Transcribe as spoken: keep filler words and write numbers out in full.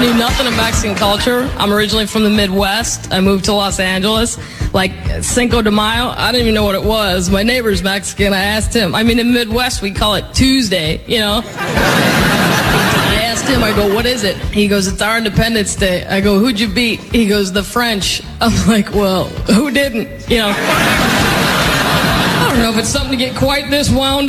knew nothing of Mexican culture. I'm originally from the Midwest. I moved to Los Angeles. Like Cinco de Mayo, I didn't even know what it was. My neighbor's Mexican. I asked him. I mean, in the Midwest, we call it Tuesday, you know? I asked him, I go, what is it? He goes, it's our Independence Day. I go, who'd you beat? He goes, the French. I'm like, well, who didn't? You know? I don't know if it's something to get quite this wound